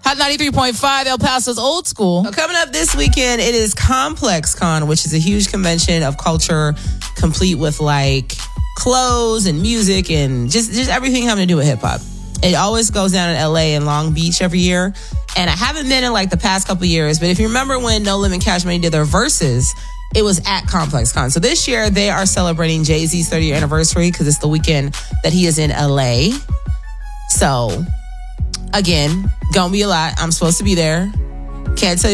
Hot 93.5, El Paso's old school. Coming up this weekend, it is Complex Con, which is a huge convention of culture, complete with like clothes and music and just everything having to do with hip hop. It always goes down in LA and Long Beach every year. And I haven't been in like the past couple years, but if you remember when No Limit Cash Money did their verses, it was at Complex Con. So this year they are celebrating Jay-Z's 30th anniversary because it's the weekend that he is in LA. So again, gonna be a lot. I'm supposed to be there. Can't tell you